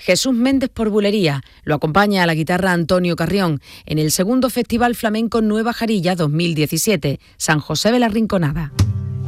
Jesús Méndez por bulería. Lo acompaña a la guitarra Antonio Carrión en el segundo Festival Flamenco Nueva Jarilla 2017, San José de la Rinconada.